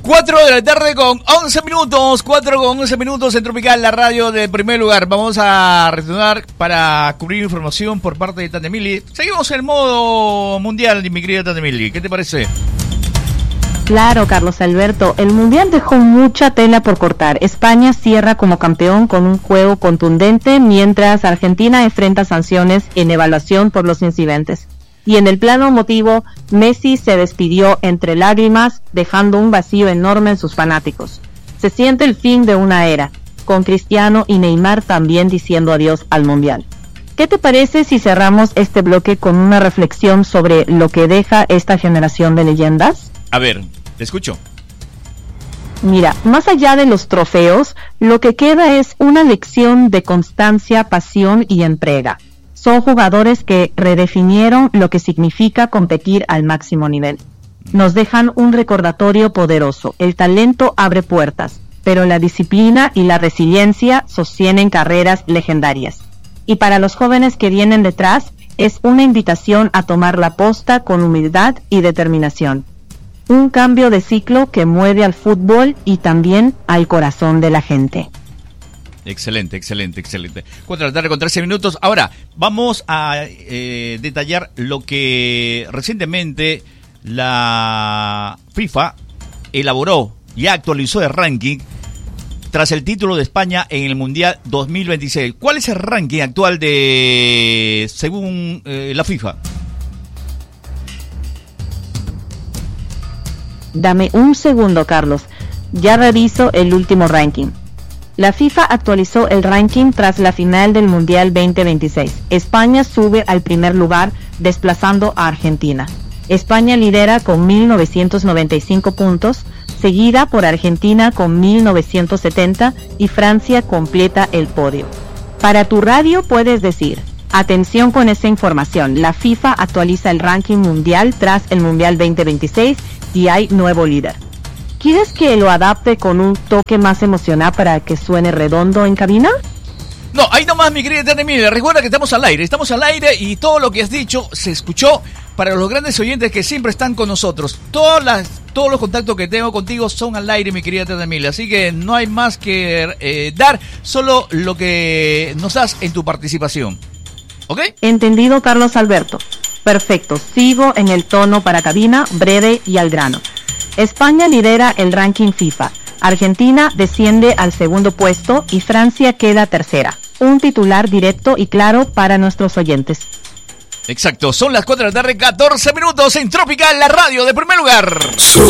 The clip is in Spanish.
4 de la tarde con 11 minutos, 4 con 11 minutos en Tropical, la radio de primer lugar. Vamos a retornar para cubrir información por parte de Tatemili. Seguimos en el modo mundial, mi querida Tatemili. ¿Qué te parece? Claro, Carlos Alberto, el Mundial dejó mucha tela por cortar. España cierra como campeón con un juego contundente, mientras Argentina enfrenta sanciones en evaluación por los incidentes. Y en el plano emotivo, Messi se despidió entre lágrimas, dejando un vacío enorme en sus fanáticos. Se siente el fin de una era, con Cristiano y Neymar también diciendo adiós al Mundial. ¿Qué te parece si cerramos este bloque con una reflexión sobre lo que deja esta generación de leyendas? A ver, te escucho. Mira, más allá de los trofeos, lo que queda es una lección de constancia, pasión y entrega. Son jugadores que redefinieron lo que significa competir al máximo nivel. Nos dejan un recordatorio poderoso. El talento abre puertas, pero la disciplina y la resiliencia sostienen carreras legendarias. Y para los jóvenes que vienen detrás, es una invitación a tomar la posta con humildad y determinación. Un cambio de ciclo que mueve al fútbol y también al corazón de la gente. Excelente. 4 de la tarde con 13 minutos. Ahora, vamos a detallar lo que recientemente la FIFA elaboró y actualizó el ranking tras el título de España en el Mundial 2026. ¿Cuál es el ranking actual según la FIFA? Dame un segundo, Carlos. Ya reviso el último ranking. La FIFA actualizó el ranking tras la final del Mundial 2026. España sube al primer lugar, desplazando a Argentina. España lidera con 1.995 puntos, seguida por Argentina con 1.970 y Francia completa el podio. Para tu radio puedes decir: atención con esta información, la FIFA actualiza el ranking mundial tras el Mundial 2026 y hay nuevo líder. ¿Quieres que lo adapte con un toque más emocional para que suene redondo en cabina? No, ahí nomás, mi querida Tatemili. Recuerda que estamos al aire y todo lo que has dicho se escuchó para los grandes oyentes que siempre están con nosotros. Todos los contactos que tengo contigo son al aire, mi querida Tatemili. Así que no hay más que dar, solo lo que nos das en tu participación. ¿Ok? Entendido, Carlos Alberto. Perfecto, sigo en el tono para cabina, breve y al grano. España lidera el ranking FIFA, Argentina desciende al segundo puesto y Francia queda tercera. Un titular directo y claro para nuestros oyentes. Exacto, son las 4 de la tarde, 14 minutos en Tropical, la radio de primer lugar.